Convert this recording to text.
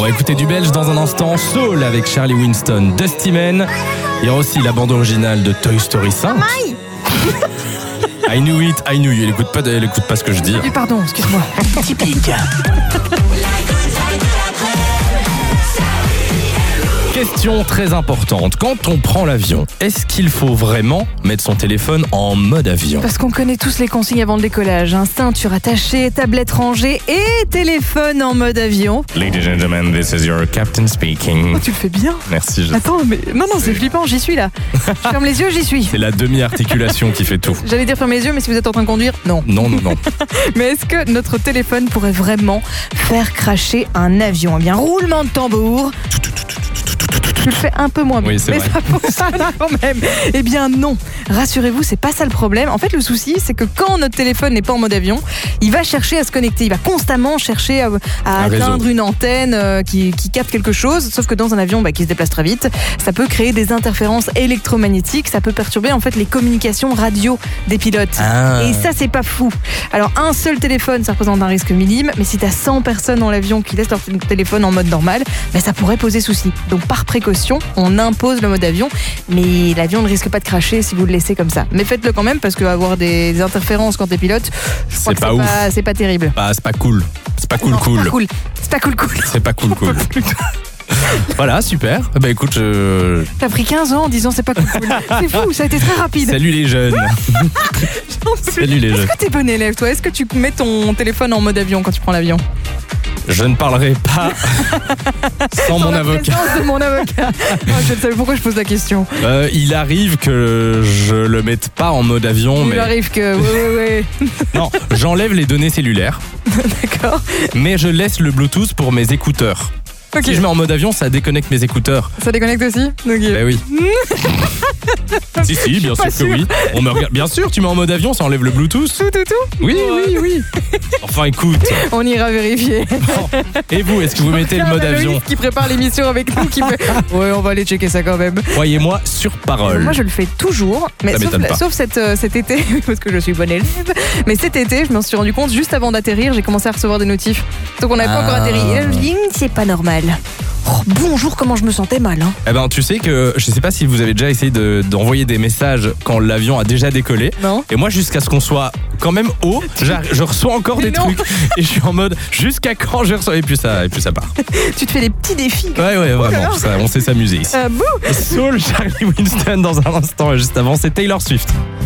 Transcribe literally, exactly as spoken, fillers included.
va écouter du belge dans un instant. Soul avec Charlie Winston, Dusty Man. Il y a aussi la bande originale de Toy Story cinq. I knew it, I knew you. Elle écoute pas, elle écoute pas ce que je dis. Pardon, excuse-moi. Typique. Question très importante. Quand on prend l'avion, est-ce qu'il faut vraiment mettre son téléphone en mode avion ? Parce qu'on connaît tous les consignes avant le décollage. Hein. Ceinture attachée, tablette rangée et téléphone en mode avion. Ladies and gentlemen, this is your captain speaking. Oh, tu le fais bien. Merci. Je... Attends, mais non, non, c'est flippant, j'y suis là. Je ferme les yeux, j'y suis. C'est la demi-articulation qui fait tout. J'allais dire fermer les yeux, mais si vous êtes en train de conduire, non. Non, non, non. Mais est-ce que notre téléphone pourrait vraiment faire cracher un avion ? Eh bien, roulement de tambour. Tu le fais un peu moins bien, oui, c'est mais vrai. ça fonctionne quand même. Eh bien non, rassurez-vous, c'est pas ça le problème. En fait, le souci, c'est que quand notre téléphone n'est pas en mode avion, il va chercher à se connecter, il va constamment chercher à, à atteindre réseau. Une antenne euh, qui, qui capte quelque chose, sauf que dans un avion bah, qui se déplace très vite, ça peut créer des interférences électromagnétiques, ça peut perturber en fait les communications radio des pilotes. Ah. Et ça, c'est pas fou. Alors, un seul téléphone, ça représente un risque minime, mais si t'as cent personnes dans l'avion qui laissent leur téléphone en mode normal, bah, ça pourrait poser souci. Donc, par précaution, on impose le mode avion, mais l'avion ne risque pas de cracher si vous le laissez comme ça. Mais faites-le quand même, parce qu'avoir des, des interférences quand t'es pilote, je crois c'est que pas c'est, ouf. pas, c'est pas terrible. Bah, c'est pas cool. C'est pas cool, non, cool. C'est pas cool. C'est pas cool, cool. C'est pas cool, cool. Voilà, super. Bah écoute, je... T'as pris quinze ans en disant c'est pas cool, cool. C'est fou, ça a été très rapide. Salut les jeunes. Salut les jeunes. Est-ce que t'es bon élève, toi ? Est-ce que tu mets ton téléphone en mode avion quand tu prends l'avion ? Je ne parlerai pas sans, sans mon la avocat. De mon avocat. Oh, je ne savais pourquoi je pose la question. Euh, il arrive que je le mette pas en mode avion. Il mais... arrive que... Oui, oui, oui. Non, j'enlève les données cellulaires. D'accord. Mais je laisse le Bluetooth pour mes écouteurs. Okay. Si je mets en mode avion, ça déconnecte mes écouteurs. Ça déconnecte aussi ? Ok. Ben oui. Si, si, bien sûr que sûr. oui. On me regarde. Bien sûr, tu mets en mode avion, ça enlève le Bluetooth. Tout, tout, tout ? Oui, oui, oui. Enfin, écoute. On ira vérifier. Bon. Et vous, est-ce que vous mettez le mode avion ? Qui prépare l'émission avec nous, qui fait... Ouais, on va aller checker ça quand même. Croyez-moi, sur parole. Moi, je le fais toujours, mais ça sauf, m'étonne pas. sauf cet, euh, cet été, parce que je suis bonne élève. Mais cet été, je m'en suis rendu compte, juste avant d'atterrir, j'ai commencé à recevoir des notifs. Donc on n'avait ah. pas encore atterri. Et là, je me dis, c'est pas normal. Oh, bonjour, comment je me sentais mal. Hein. Eh ben, tu sais que je sais pas si vous avez déjà essayé de, d'envoyer des messages quand l'avion a déjà décollé. Non. Et moi, jusqu'à ce qu'on soit quand même haut, je reçois encore Mais des non. trucs. Et je suis en mode, jusqu'à quand je reçois ? Et puis ça, et puis ça part. Tu te fais des petits défis. Ouais, ouais, vraiment. Ça, on sait s'amuser ici. Euh, bouh. Soul, Charlie Winston dans un instant. Et juste avant, c'est Taylor Swift.